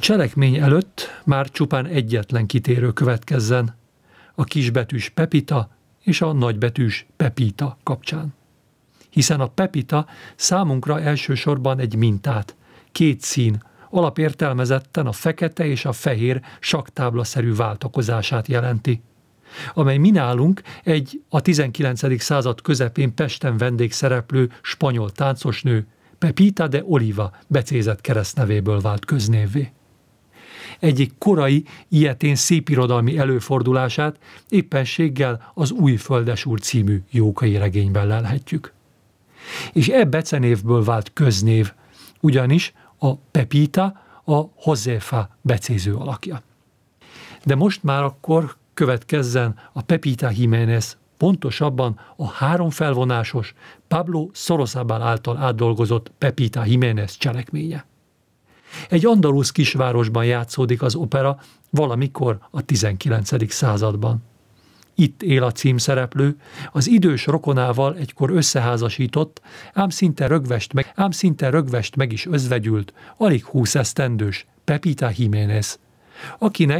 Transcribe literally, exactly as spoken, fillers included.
cselekmény előtt már csupán egyetlen kitérő következzen, a kisbetűs Pepita és a nagybetűs Pepita kapcsán. Hiszen a Pepita számunkra elsősorban egy mintát, két szín, alapértelmezetten a fekete és a fehér sakktáblaszerű váltakozását jelenti, amely mi nálunk egy a tizenkilencedik század közepén Pesten vendégszereplő spanyol táncosnő, Pepita de Oliva becézett keresztnevéből vált köznévvé. Egyik korai, ilyetén szépirodalmi előfordulását éppenséggel az Új Földesúr című Jókai regényben lelhetjük. És e becenévből vált köznév, ugyanis a Pepita a Josefa becéző alakja. De most már akkor következzen a Pepita Jiménez, pontosabban a három felvonásos Pablo Sorozabal által átdolgozott Pepita Jiménez cselekménye. Egy andalusz kisvárosban játszódik az opera valamikor a tizenkilencedik században. Itt él a címszereplő, az idős rokonával egykor összeházasított, ám szinte rögvest meg, ám szinte rögvest meg is özvegyült, alig húsz esztendős Pepita Jiménez, akinek